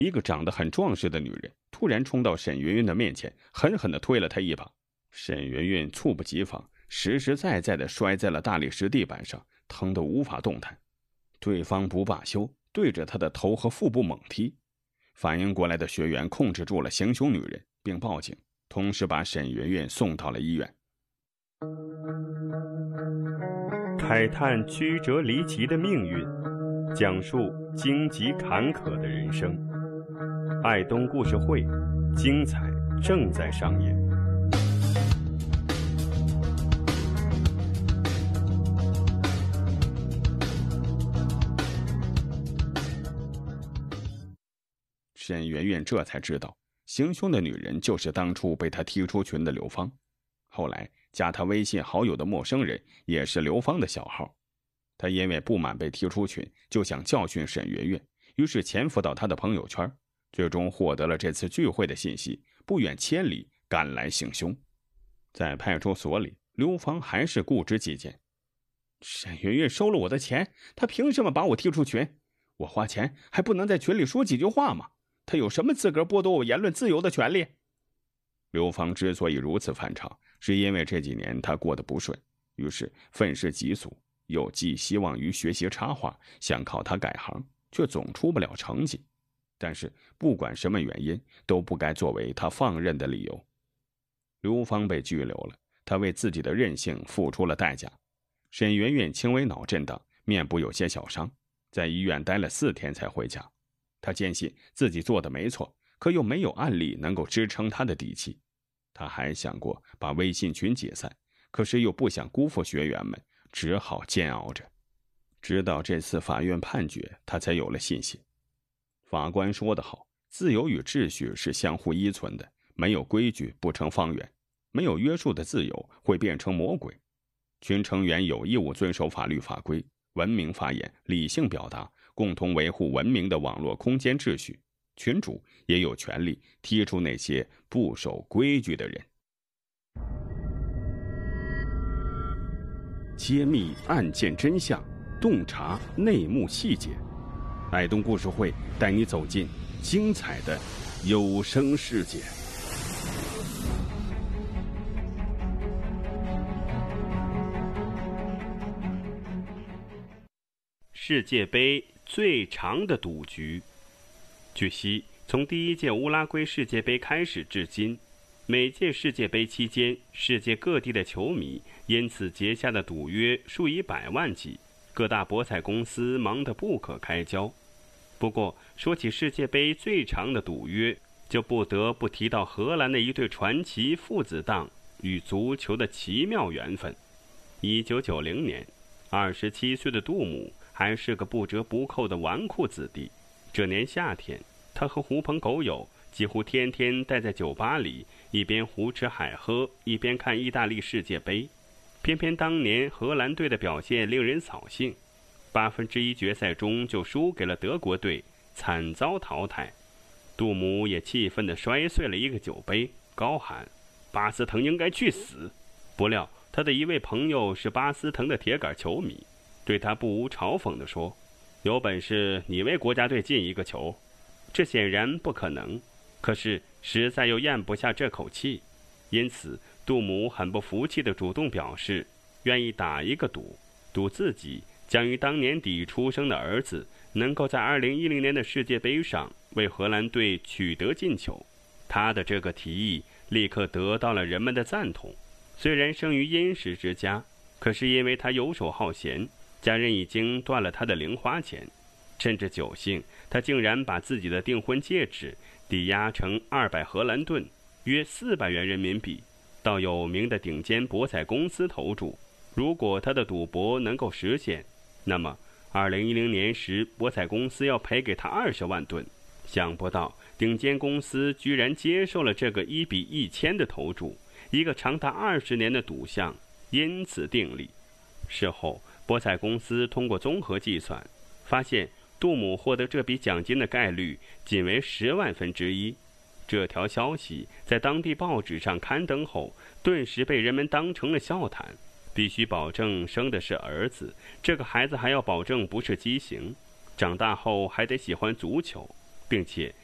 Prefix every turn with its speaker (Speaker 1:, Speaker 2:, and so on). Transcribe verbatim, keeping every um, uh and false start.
Speaker 1: 一个长得很壮实的女人突然冲到沈云云的面前，狠狠地推了她一把。沈云云猝不及防，实实在在地摔在了大理石地板上，疼得无法动弹。对方不罢休，对着她的头和腹部猛踢。反应过来的学员控制住了行凶女人，并报警，同时把沈云云送到了医院。
Speaker 2: 慨叹曲折离奇的命运，讲述荆棘坎坷的人生。爱东故事会，精彩正在上演。
Speaker 1: 沈媛媛这才知道，行凶的女人就是当初被她踢出群的刘芳。后来加她微信好友的陌生人也是刘芳的小号。她因为不满被踢出群，就想教训沈媛媛，于是潜伏到她的朋友圈，最终获得了这次聚会的信息，不远千里赶来行凶。在派出所里，刘芳还是固执己见。沈媛媛收了我的钱，她凭什么把我踢出群？我花钱还不能在群里说几句话吗？他有什么资格剥夺我言论自由的权利？刘芳之所以如此反常，是因为这几年他过得不顺，于是愤世嫉俗，又寄希望于学习插画，想靠他改行，却总出不了成绩。但是不管什么原因，都不该作为他放任的理由。刘芳被拘留了，他为自己的任性付出了代价。沈媛媛轻微脑震荡，面部有些小伤，在医院待了四天才回家。他坚信自己做的没错，可又没有案例能够支撑他的底气。他还想过把微信群解散，可是又不想辜负学员们，只好煎熬着。直到这次法院判决，他才有了信心。法官说得好，自由与秩序是相互依存的，没有规矩不成方圆，没有约束的自由会变成魔鬼。群成员有义务遵守法律法规，文明发言，理性表达，共同维护文明的网络空间秩序。群主也有权利踢出那些不守规矩的人。揭秘案件真相，洞察内幕细节。爱东故事会带你走进精彩的有声世界。
Speaker 2: 世界杯最长的赌局。据悉，从第一届乌拉圭世界杯开始至今，每届世界杯期间，世界各地的球迷因此结下的赌约数以百万计，各大博彩公司忙得不可开交。不过，说起世界杯最长的赌约，就不得不提到荷兰的一对传奇父子档与足球的奇妙缘分。一九九零年，二十七岁的杜姆还是个不折不扣的纨绔子弟。这年夏天，他和狐朋狗友几乎天天待在酒吧里，一边胡吃海喝，一边看意大利世界杯。偏偏当年荷兰队的表现令人扫兴，八分之一决赛中就输给了德国队，惨遭淘汰。杜姆也气愤地摔碎了一个酒杯，高喊巴斯滕应该去死。不料他的一位朋友是巴斯滕的铁杆球迷，对他不无嘲讽地说，有本事你为国家队进一个球。这显然不可能，可是实在又咽不下这口气，因此杜姆很不服气地主动表示愿意打一个赌，赌自己将于当年底出生的儿子能够在二零一零年的世界杯上为荷兰队取得进球。他的这个提议立刻得到了人们的赞同。虽然生于殷实之家，可是因为他游手好闲，家人已经断了他的零花钱。趁着酒兴，他竟然把自己的订婚戒指抵押成二百荷兰盾，约四百元人民币，到有名的顶尖博彩公司投注。如果他的赌博能够实现，那么二零一零年时博彩公司要赔给他二十万吨。想不到顶尖公司居然接受了这个一比一千的投注，一个长达二十年的赌项因此订立。事后博彩公司通过综合计算，发现杜姆获得这笔奖金的概率仅为十万分之一。这条消息在当地报纸上刊登后，顿时被人们当成了笑谈。必须保证生的是儿子，这个孩子还要保证不是畸形，长大后还得喜欢足球，并且